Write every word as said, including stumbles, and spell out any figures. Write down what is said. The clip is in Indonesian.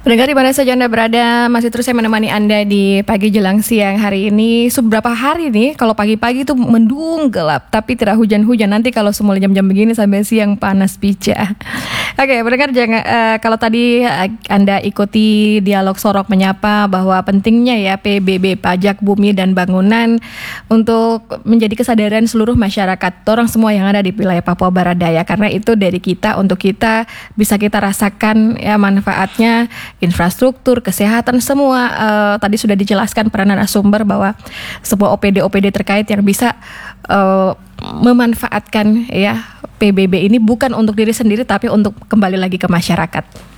Pendengar di mana saja Anda berada, masih terus saya menemani Anda di pagi jelang siang hari ini. Seberapa hari nih, kalau pagi-pagi itu mendung gelap, tapi tidak hujan-hujan. Nanti kalau semua jam-jam begini sampai siang panas pica. Oke, pendengar jangan uh, kalau tadi uh, Anda ikuti dialog Sorok Menyapa bahwa pentingnya ya P B B pajak bumi dan bangunan untuk menjadi kesadaran seluruh masyarakat, orang semua yang ada di wilayah Papua Barat Daya, karena itu dari kita untuk kita bisa kita rasakan ya manfaatnya. Infrastruktur, kesehatan semua uh, tadi sudah dijelaskan peranan narasumber bahwa sebuah O P D O P D terkait yang bisa uh, memanfaatkan ya P B B ini bukan untuk diri sendiri tapi untuk kembali lagi ke masyarakat.